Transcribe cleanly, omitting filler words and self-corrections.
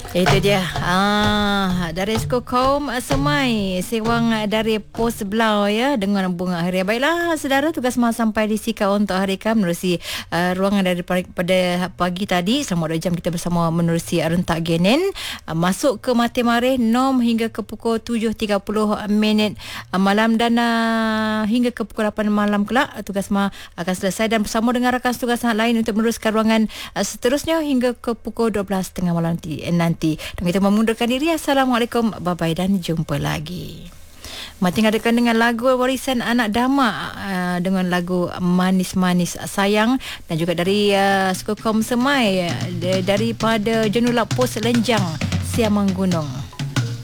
Itu dia. Dari Skokom Semai, sewang dari Pos Belau ya, dengan bunga hari. Baiklah saudara, tugas mas sampai di Sika untuk hari kan menerusi ruangan pada pagi tadi. Selama 2 jam kita bersama menerusi rentak Genen. Masuk ke Mati Mareh Nom hingga ke pukul 7.30 malam, dan hingga ke pukul 8 malam kelak tugas mas akan selesai, dan bersama dengan rakan tugas lain untuk meneruskan ruangan seterusnya hingga ke pukul 12.30 malam nanti. Dan kita memundurkan diri. Assalamualaikum, bye-bye dan jumpa lagi. Mati ngadakan dengan lagu warisan anak Dama, dengan lagu Manis-Manis Sayang, dan juga dari Skokom Semai, daripada Jenulak Pos Lenjang Siamang Gunung.